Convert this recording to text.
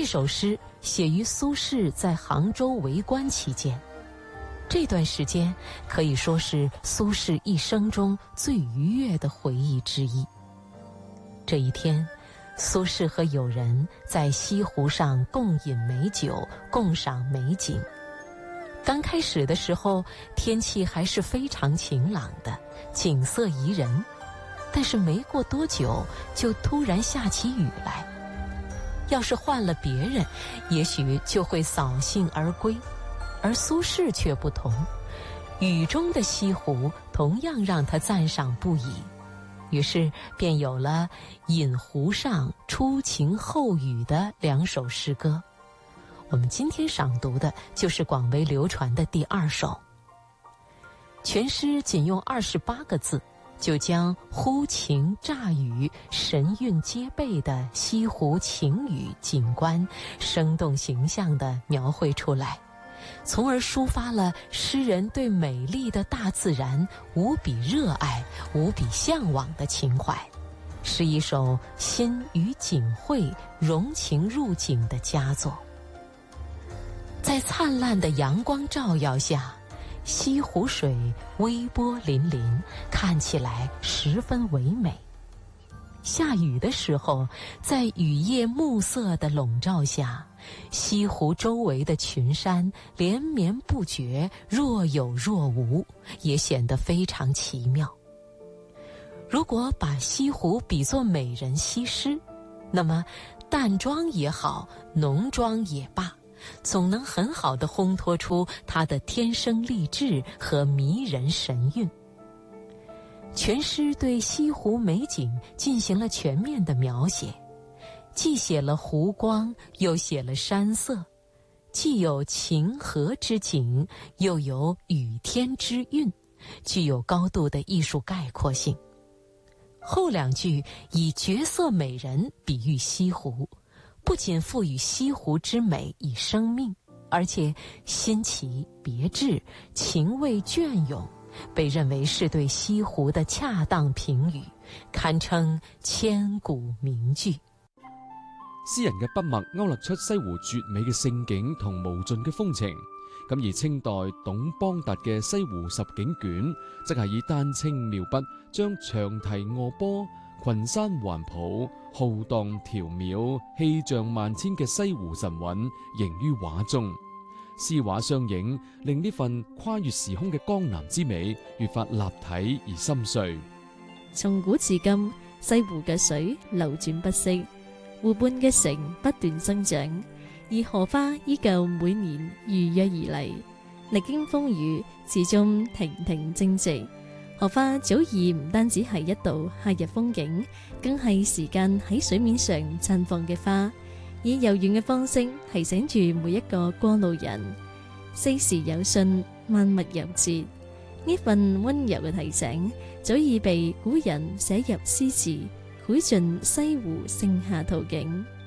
首诗写于苏轼在杭州为官期间，这段时间可以说是苏轼一生中最愉悦的回忆之一。这一天，苏轼和友人在西湖上共饮美酒，共赏美景。刚开始的时候，天气还是非常晴朗的，景色宜人。但是没过多久，就突然下起雨来。要是换了别人，也许就会扫兴而归，而苏轼却不同，雨中的西湖同样让他赞赏不已。于是便有了《饮湖上》初晴后雨的2首诗歌。我们今天赏读的就是广为流传的第2首。全诗仅用28个字，就将忽晴乍雨、神韵皆备的西湖晴雨景观生动形象地描绘出来，从而抒发了诗人对美丽的大自然无比热爱、无比向往的情怀，是一首心与景会融情入景的佳作。在灿烂的阳光照耀下，西湖水微波粼粼，看起来十分唯美。下雨的时候，在雨夜暮色的笼罩下，西湖周围的群山连绵不绝，若有若无，也显得非常奇妙。如果把西湖比作美人西施，那么淡妆也好，浓妆也罢，总能很好地烘托出她的天生丽质和迷人神韵。全诗对西湖美景进行了全面的描写，既写了湖光，又写了山色，既有晴和之景，又有雨天之韵，具有高度的艺术概括性。后2句以绝色美人比喻西湖，不仅赋予西湖之美以生命，而且新奇别致，情味隽永，被认为是对西湖的恰当评语，堪稱千古名句。 詩人嘅筆墨勾勒出西湖絕美嘅勝景同無盡嘅風情。咁而清代董邦達嘅《西湖十景卷》，則係以丹青妙筆將長堤臥波、群山環抱、浩蕩窰渺、氣象萬千嘅西湖神韻形於畫中。詩畫相映，令呢份跨越時空嘅江南之美越發立體而深邃。 從古至今，西湖嘅水流轉不息，湖畔嘅城不斷生長，而荷花依舊每年如約而嚟，歷經風雨，始終亭亭正直。荷花早已唔單止係一道夏日風景，更係時間喺水面上綻放嘅花，以柔軟嘅方式提醒住每一個過路人，四時有信，萬物有節。呢份溫柔嘅提醒，早已被古人寫入詩詞，繪盡西湖盛夏圖景。